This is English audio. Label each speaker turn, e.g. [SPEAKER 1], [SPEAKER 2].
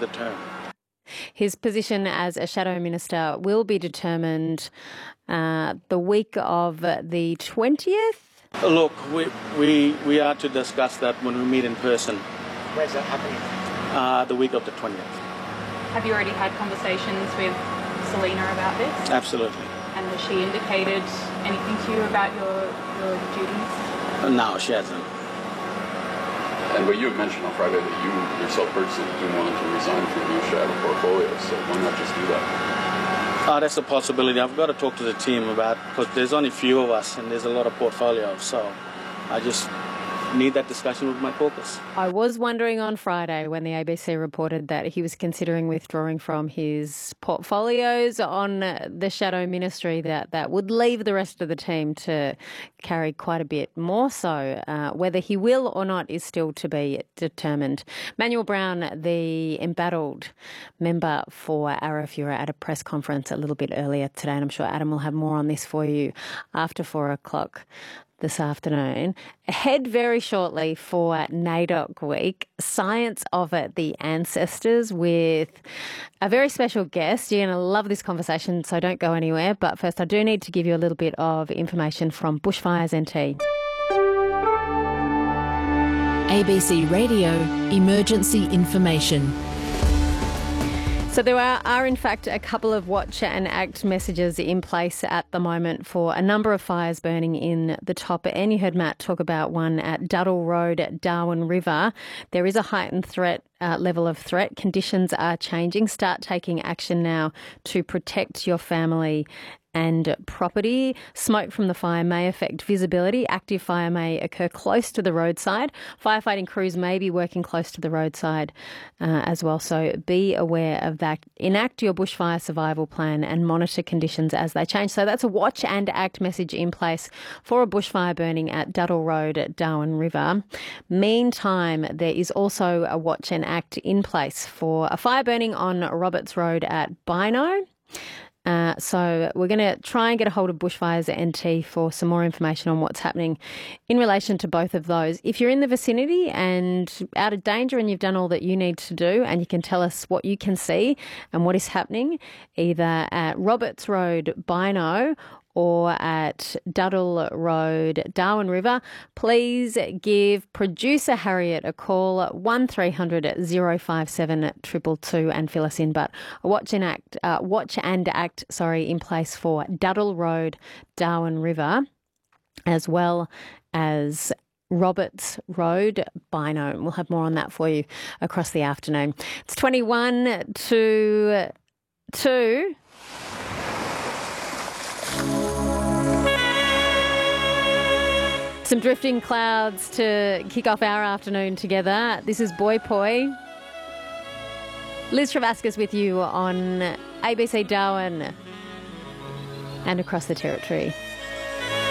[SPEAKER 1] the term.
[SPEAKER 2] His position as a shadow minister will be determined the week of the 20th.
[SPEAKER 1] Look, we are to discuss that when we meet in person.
[SPEAKER 3] Where's that happening?
[SPEAKER 1] The week of the 20th.
[SPEAKER 4] Have you already had conversations with Selena about this?
[SPEAKER 1] Absolutely.
[SPEAKER 4] And has she indicated anything to you about your duties?
[SPEAKER 1] No, she hasn't.
[SPEAKER 5] But you had mentioned on Friday that you yourself personally didn't want to resign from your shadow portfolio, so why not just do that?
[SPEAKER 1] That's a possibility. I've got to talk to the team about, because there's only a few of us and there's a lot of portfolios, so I just need that discussion with my caucus.
[SPEAKER 2] I was wondering on Friday when the ABC reported that he was considering withdrawing from his portfolios on the shadow ministry, that would leave the rest of the team to carry quite a bit more so. Whether he will or not is still to be determined. Manuel Brown, the embattled member for Arafura, at a press conference a little bit earlier today, and I'm sure Adam will have more on this for you after 4 o'clock this afternoon. Ahead very shortly for NAIDOC Week, Science of the Ancestors with a very special guest. You're going to love this conversation, so don't go anywhere. But first, I do need to give you a little bit of information from Bushfires NT.
[SPEAKER 6] ABC Radio Emergency Information.
[SPEAKER 2] So there are in fact a couple of watch and act messages in place at the moment for a number of fires burning in the top end. You heard Matt talk about one at Duddle Road at Darwin River. There is a heightened level of threat. Conditions are changing. Start taking action now to protect your family and property. Smoke from the fire may affect visibility. Active fire may occur close to the roadside. Firefighting crews may be working close to the roadside as well, so be aware of that. Enact your bushfire survival plan and monitor conditions as they change. So that's a watch and act message in place for a bushfire burning at Duddle Road at Darwin River. Meantime, there is also a watch and act in place for a fire burning on Roberts Road at Bino. So we're going to try and get a hold of Bushfires NT for some more information on what's happening in relation to both of those. If you're in the vicinity and out of danger and you've done all that you need to do, and you can tell us what you can see and what is happening either at Roberts Road, Bino, or at Duddle Road, Darwin River, please give producer Harriet a call, 1300 057 222, and fill us in. But a watch and act in place for Duddle Road, Darwin River, as well as Roberts Road, Bino. We'll have more on that for you across the afternoon. It's 21 to 2. Some drifting clouds to kick off our afternoon together. This is Boy Poi. Liz Travascus with you on ABC Darwin and across the territory.